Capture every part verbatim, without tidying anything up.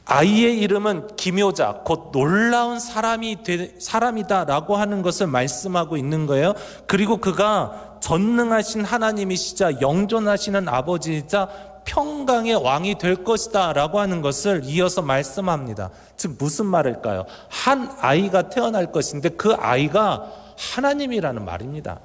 아이의 이름은 기묘자, 곧 놀라운 사람이 되, 사람이다라고 하는 것을 말씀하고 있는 거예요. 그리고 그가 전능하신 하나님이시자 영존하시는 아버지이자 평강의 왕이 될 것이다 라고 하는 것을 이어서 말씀합니다. 즉 무슨 말일까요? 한 아이가 태어날 것인데 그 아이가 하나님이라는 말입니다.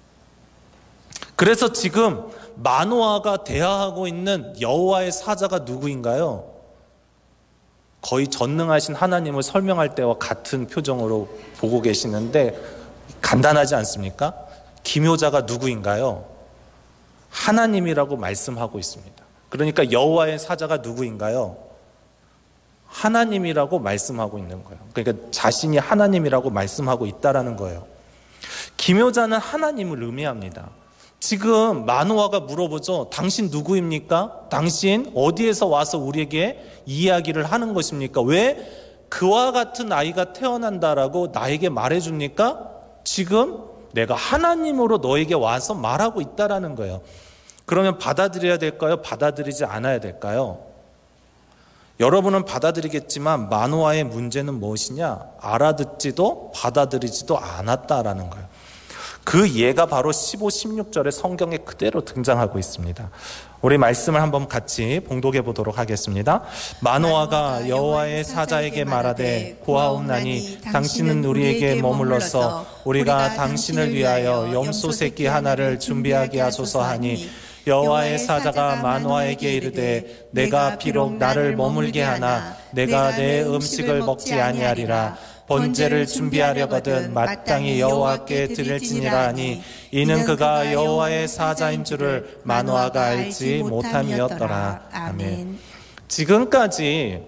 그래서 지금 마노아가 대하하고 있는 여호와의 사자가 누구인가요? 거의 전능하신 하나님을 설명할 때와 같은 표정으로 보고 계시는데 간단하지 않습니까? 기묘자가 누구인가요? 하나님이라고 말씀하고 있습니다. 그러니까 여호와의 사자가 누구인가요? 하나님이라고 말씀하고 있는 거예요. 그러니까 자신이 하나님이라고 말씀하고 있다라는 거예요. 기묘자는 하나님을 의미합니다. 지금 마노아가 물어보죠. 당신 누구입니까? 당신 어디에서 와서 우리에게 이야기를 하는 것입니까? 왜 그와 같은 아이가 태어난다라고 나에게 말해줍니까? 지금 내가 하나님으로 너에게 와서 말하고 있다라는 거예요. 그러면 받아들여야 될까요? 받아들이지 않아야 될까요? 여러분은 받아들이겠지만 마노아의 문제는 무엇이냐? 알아듣지도 받아들이지도 않았다라는 거예요. 그 예가 바로 십오, 십육 절의 성경에 그대로 등장하고 있습니다. 우리 말씀을 한번 같이 봉독해 보도록 하겠습니다. 마노아가 여호와의 사자에게 말하되 고하옵나니 당신은 우리에게 머물러서 우리가 당신을 위하여 염소 새끼 하나를 준비하게 하소서 하니 여호와의 사자가 마노아에게 이르되 내가 비록 나를 머물게 하나 내가 내 음식을 먹지 아니하리라. 번제를 준비하려거든 마땅히 여호와께 드릴지니라 하니 이는 그가 여호와의 사자인 줄을 마노아가 알지 못함이었더라. 아멘. 지금까지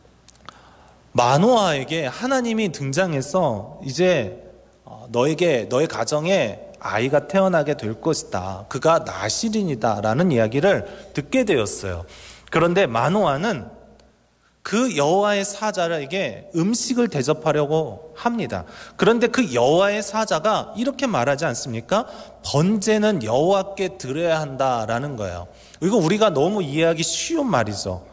마노아에게 하나님이 등장해서 이제 너에게 너의 가정에 아이가 태어나게 될 것이다. 그가 나실인이다 라는 이야기를 듣게 되었어요. 그런데 마노아는 그 여호와의 사자에게 음식을 대접하려고 합니다. 그런데 그 여호와의 사자가 이렇게 말하지 않습니까? 번제는 여호와께 드려야 한다라는 거예요. 이거 우리가 너무 이해하기 쉬운 말이죠.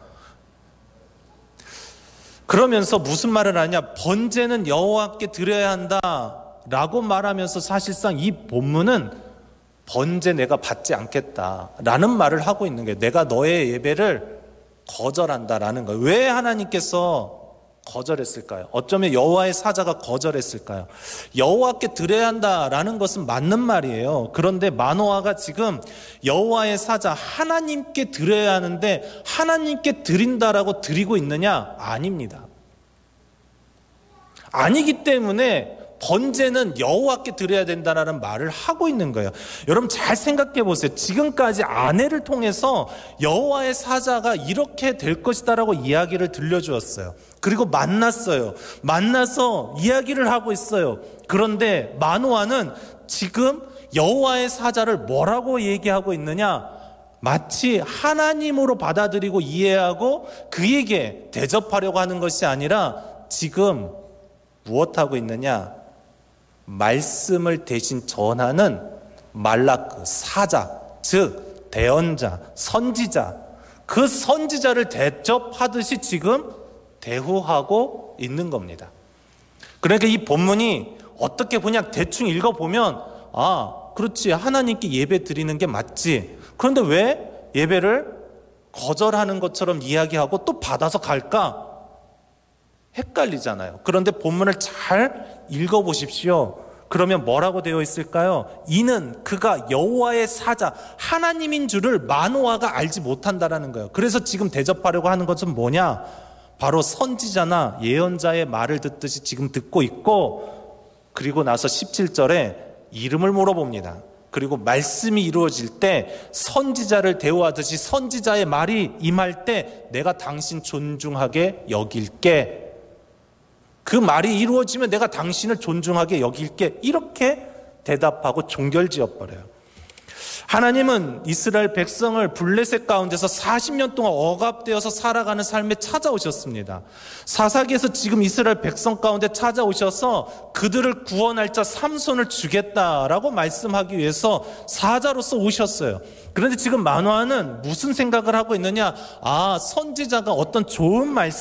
그러면서 무슨 말을 하냐? 번제는 여호와께 드려야 한다라고 말하면서 사실상 이 본문은 번제 내가 받지 않겠다라는 말을 하고 있는 거예요. 내가 너의 예배를 거절한다라는 거예요. 왜 하나님께서 거절했을까요? 어쩌면 여호와의 사자가 거절했을까요? 여호와께 드려야 한다라는 것은 맞는 말이에요. 그런데 마노아가 지금 여호와의 사자 하나님께 드려야 하는데 하나님께 드린다라고 드리고 있느냐? 아닙니다. 아니기 때문에 번제는 여호와께 드려야 된다라는 말을 하고 있는 거예요. 여러분 잘 생각해 보세요. 지금까지 아내를 통해서 여호와의 사자가 이렇게 될 것이다라고 이야기를 들려주었어요. 그리고 만났어요. 만나서 이야기를 하고 있어요. 그런데 마노아는 지금 여호와의 사자를 뭐라고 얘기하고 있느냐? 마치 하나님으로 받아들이고 이해하고 그에게 대접하려고 하는 것이 아니라 지금 무엇하고 있느냐? 말씀을 대신 전하는 말라크, 사자, 즉 대언자, 선지자, 그 선지자를 대접하듯이 지금 대우하고 있는 겁니다. 그러니까 이 본문이 어떻게 그냥 대충 읽어보면 아, 그렇지, 하나님께 예배 드리는 게 맞지. 그런데 왜 예배를 거절하는 것처럼 이야기하고 또 받아서 갈까? 헷갈리잖아요. 그런데 본문을 잘 읽어보십시오. 그러면 뭐라고 되어 있을까요? 이는 그가 여호와의 사자 하나님인 줄을 마노아가 알지 못한다라는 거예요. 그래서 지금 대접하려고 하는 것은 뭐냐? 바로 선지자나 예언자의 말을 듣듯이 지금 듣고 있고, 그리고 나서 십칠 절에 이름을 물어봅니다. 그리고 말씀이 이루어질 때 선지자를 대우하듯이 선지자의 말이 임할 때 내가 당신 존중하게 여길게, 그 말이 이루어지면 내가 당신을 존중하게 여길게, 이렇게 대답하고 종결지어버려요. 하나님은 이스라엘 백성을 블레셋 가운데서 사십 년 동안 억압되어서 살아가는 삶에 찾아오셨습니다. 사사기에서 지금 이스라엘 백성 가운데 찾아오셔서 그들을 구원할 자 삼손을 주겠다라고 말씀하기 위해서 사자로서 오셨어요. 그런데 지금 마노아는 무슨 생각을 하고 있느냐? 아, 선지자가 어떤 좋은 말씀